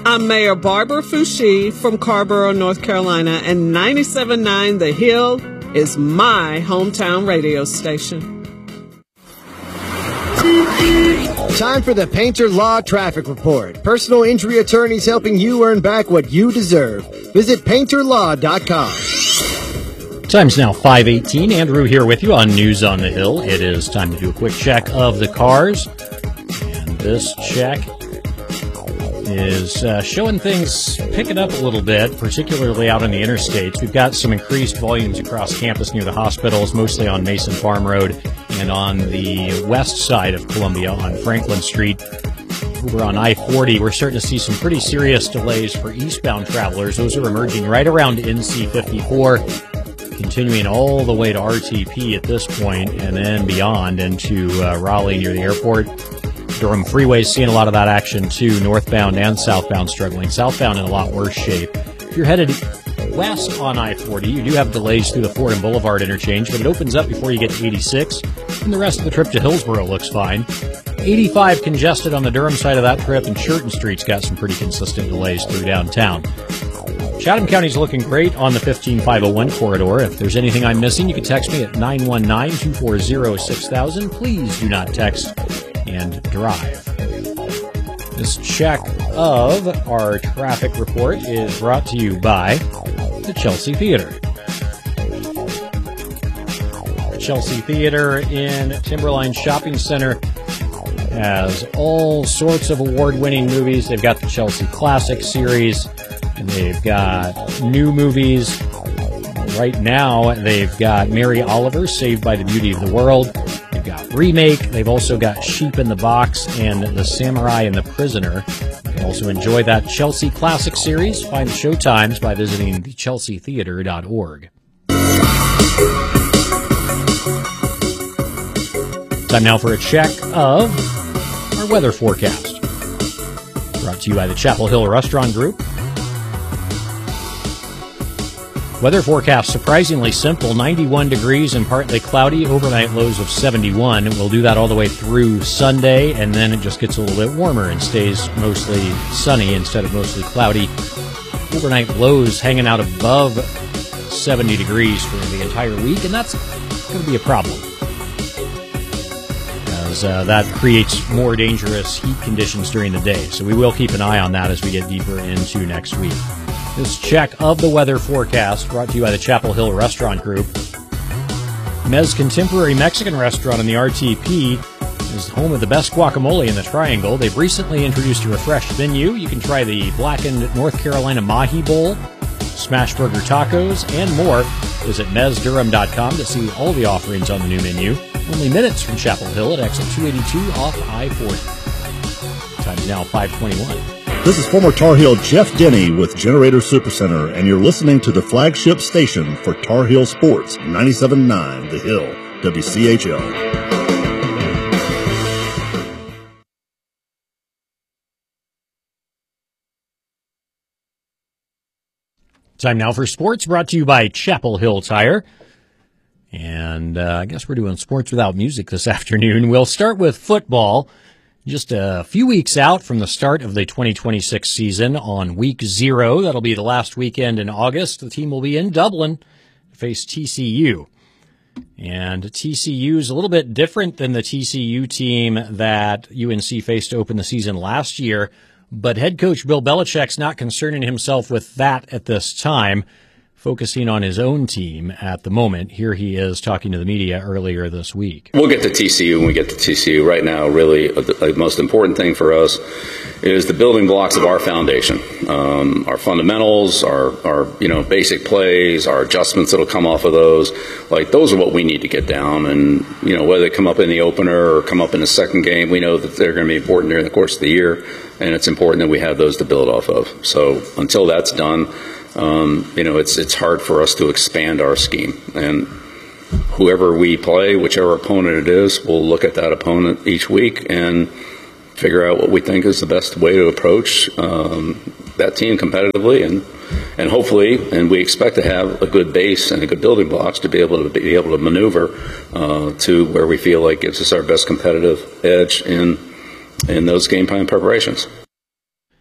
I'm Mayor Barbara Foushee from Carrboro, North Carolina, and 97.9 The Hill is my hometown radio station. Time for the Painter Law Traffic Report. Personal injury attorneys helping you earn back what you deserve. Visit painterlaw.com. Time's now 5:18. Andrew here with you on News on the Hill. It is time to do a quick check of the cars. And this check is showing things picking up a little bit, particularly out on the interstates. We've got some increased volumes across campus near the hospitals, mostly on Mason Farm Road and on the west side of Columbia on Franklin Street. Over on I-40, we're starting to see some pretty serious delays for eastbound travelers. Those are emerging right around NC 54, continuing all the way to RTP at this point, and then beyond into Raleigh near the airport. Durham Freeway is seeing a lot of that action too, northbound and southbound struggling. Southbound in a lot worse shape. If you're headed west on I-40, you do have delays through the Ford and Boulevard interchange, but it opens up before you get to 86, and the rest of the trip to Hillsborough looks fine. 85 congested on the Durham side of that trip, and Churton Street's got some pretty consistent delays through downtown. Chatham County's looking great on the 15501 corridor. If there's anything I'm missing, you can text me at 919-240-6000. Please do not text and drive. This check of our traffic report is brought to you by the Chelsea Theater. The Chelsea Theater in Timberline Shopping Center has all sorts of award-winning movies. They've got the Chelsea Classic series, and they've got new movies. Right now, they've got Mary Oliver, Saved by the Beauty of the World. They've got Remake. They've also got Sheep in the Box and The Samurai and the Prisoner. You can also enjoy that Chelsea Classic series. Find the show times by visiting chelseatheater.org. Time now for a check of our weather forecast. Brought to you by the Chapel Hill Restaurant Group. Weather forecast surprisingly simple, 91 degrees and partly cloudy, overnight lows of 71. We'll do that all the way through Sunday, and then it just gets a little bit warmer and stays mostly sunny instead of mostly cloudy. Overnight lows hanging out above 70 degrees for the entire week, and that's going to be a problem, as that creates more dangerous heat conditions during the day. So we will keep an eye on that as we get deeper into next week. This check of the weather forecast brought to you by the Chapel Hill Restaurant Group. Mez Contemporary Mexican Restaurant in the RTP is home of the best guacamole in the Triangle. They've recently introduced a refreshed menu. You can try the blackened North Carolina Mahi Bowl, smash burger tacos, and more. Visit mezdurham.com to see all the offerings on the new menu. Only minutes from Chapel Hill at exit 282 off I-40. Time is now 5:21. This is former Tar Heel Jeff Denny with Generator Supercenter, and you're listening to the flagship station for Tar Heel Sports, 97.9 The Hill, WCHL. Time now for sports, brought to you by Chapel Hill Tire. And I guess we're doing sports without music this afternoon. We'll start with football. Just a few weeks out from the start of the 2026 season on week 0. That'll be the last weekend in August. The team will be in Dublin to face TCU. And TCU is a little bit different than the TCU team that UNC faced to open the season last year. But head coach Bill Belichick's not concerning himself with that at this time, focusing on his own team at the moment. Here he is talking to the media earlier this week. We'll get to TCU when we get to TCU. Right now, really, the most important thing for us is the building blocks of our foundation, our fundamentals, our basic plays, our adjustments that'll come off of those. Like, those are what we need to get down. And, whether they come up in the opener or come up in the second game, we know that they're going to be important during the course of the year, and it's important that we have those to build off of. So until that's done, it's hard for us to expand our scheme. And whoever we play, whichever opponent it is, we'll look at that opponent each week and figure out what we think is the best way to approach that team competitively, and hopefully, and we expect to have a good base and a good building blocks to be able to maneuver to where we feel like gives us our best competitive edge in those game plan preparations.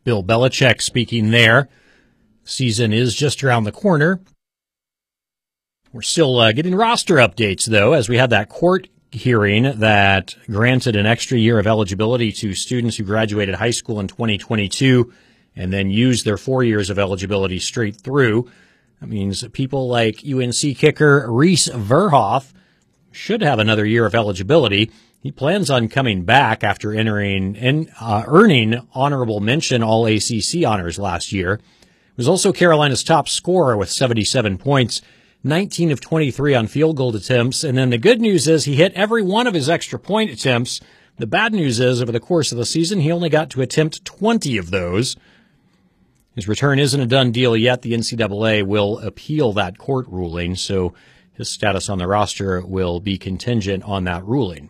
Bill Belichick speaking there. Season is just around the corner. We're still getting roster updates, though, as we had that court hearing that granted an extra year of eligibility to students who graduated high school in 2022 and then used their 4 years of eligibility straight through. That means that people like UNC kicker Reese Verhoff should have another year of eligibility. He plans on coming back after earning honorable mention All-ACC honors last year. He was also Carolina's top scorer with 77 points, 19 of 23 on field goal attempts. And then the good news is he hit every one of his extra point attempts. The bad news is over the course of the season, he only got to attempt 20 of those. His return isn't a done deal yet. The NCAA will appeal that court ruling, so his status on the roster will be contingent on that ruling.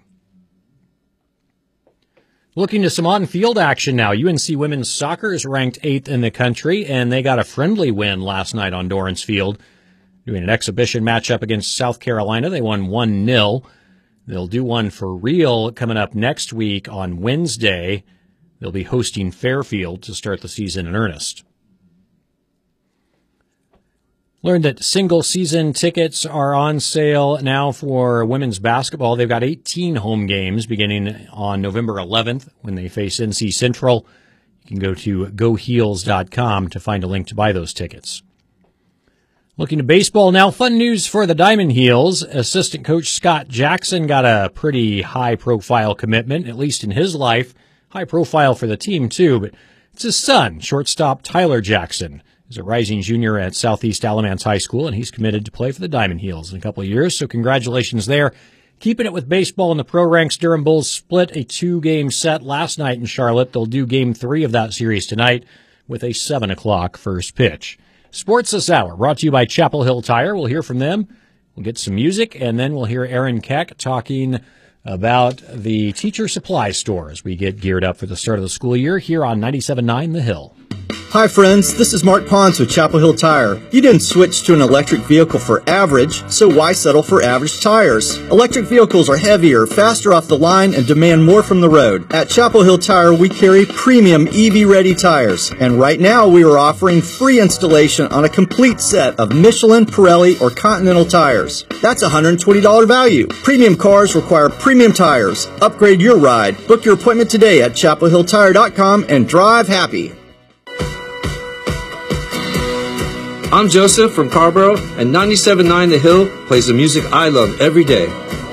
Looking to some on-field action now. UNC women's soccer is ranked 8th in the country, and they got a friendly win last night on Dorrance Field. Doing an exhibition matchup against South Carolina. They won 1-0. They'll do one for real coming up next week on Wednesday. They'll be hosting Fairfield to start the season in earnest. Learned that single-season tickets are on sale now for women's basketball. They've got 18 home games beginning on November 11th when they face NC Central. You can go to goheels.com to find a link to buy those tickets. Looking to baseball now. Fun news for the Diamond Heels. Assistant coach Scott Jackson got a pretty high-profile commitment, at least in his life. High profile for the team, too, but it's his son, shortstop Tyler Jackson. He's a rising junior at Southeast Alamance High School, and he's committed to play for the Diamond Heels in a couple of years, so congratulations there. Keeping it with baseball in the pro ranks, Durham Bulls split a 2-game set last night in Charlotte. They'll do Game 3 of that series tonight with a 7 o'clock first pitch. Sports this hour brought to you by Chapel Hill Tire. We'll hear from them. We'll get some music, and then we'll hear Aaron Keck talking about the teacher supply store as we get geared up for the start of the school year here on 97.9 The Hill. Hi friends, this is Mark Pons with Chapel Hill Tire. You didn't switch to an electric vehicle for average, so why settle for average tires? Electric vehicles are heavier, faster off the line, and demand more from the road. At Chapel Hill Tire, we carry premium EV-ready tires, and right now we are offering free installation on a complete set of Michelin, Pirelli, or Continental tires. That's a $120 value. Premium cars require premium tires. Upgrade your ride. Book your appointment today at chapelhilltire.com and drive happy. I'm Joseph from Carborough, and 97.9 The Hill plays the music I love every day.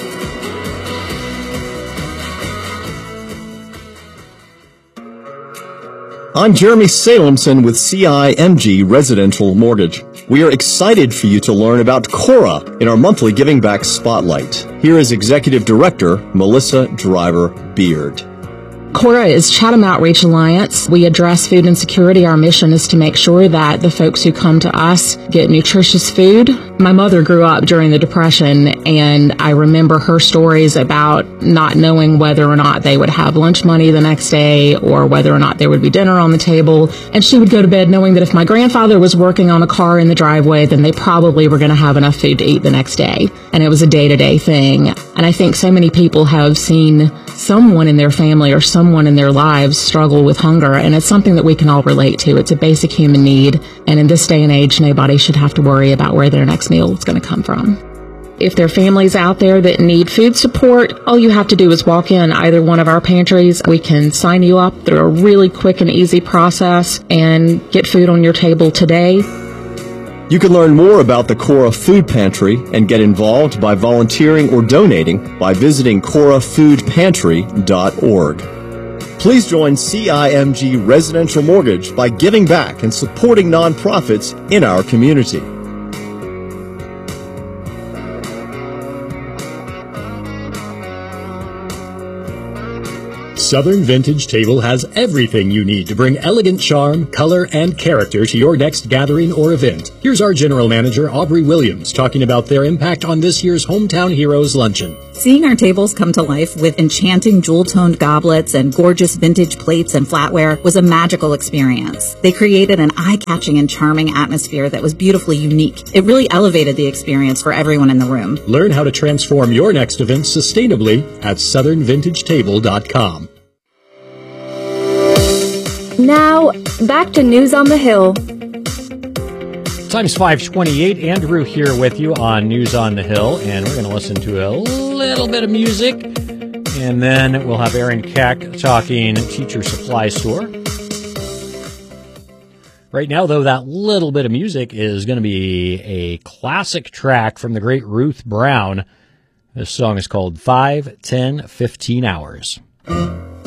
I'm Jeremy Salemson with CIMG Residential Mortgage. We are excited for you to learn about Cora in our monthly Giving Back Spotlight. Here is Executive Director Melissa Driver-Beard. Cora is Chatham Outreach Alliance. We address food insecurity. Our mission is to make sure that the folks who come to us get nutritious food. My mother grew up during the Depression, and I remember her stories about not knowing whether or not they would have lunch money the next day or whether or not there would be dinner on the table. And she would go to bed knowing that if my grandfather was working on a car in the driveway, then they probably were going to have enough food to eat the next day. And it was a day-to-day thing. And I think so many people have seen someone in their family or someone in their lives struggle with hunger, and it's something that we can all relate to. It's a basic human need, and in this day and age, nobody should have to worry about where their next meal is going to come from. If there are families out there that need food support, all you have to do is walk in either one of our pantries. We can sign you up through a really quick and easy process and get food on your table today. You can learn more about the Cora Food Pantry and get involved by volunteering or donating by visiting corafoodpantry.org. Please join CIMG Residential Mortgage by giving back and supporting nonprofits in our community. Southern Vintage Table has everything you need to bring elegant charm, color, and character to your next gathering or event. Here's our General Manager, Aubrey Williams, talking about their impact on this year's Hometown Heroes Luncheon. Seeing our tables come to life with enchanting jewel-toned goblets and gorgeous vintage plates and flatware was a magical experience. They created an eye-catching and charming atmosphere that was beautifully unique. It really elevated the experience for everyone in the room. Learn how to transform your next event sustainably at southernvintagetable.com. Now, back to News on the Hill. Time's 5:28. Andrew here with you on News on the Hill, and we're going to listen to a little bit of music, and then we'll have Aaron Keck talking Teacher Supply Store. Right now, though, that little bit of music is going to be a classic track from the great Ruth Brown. This song is called 5, 10, 15 Hours.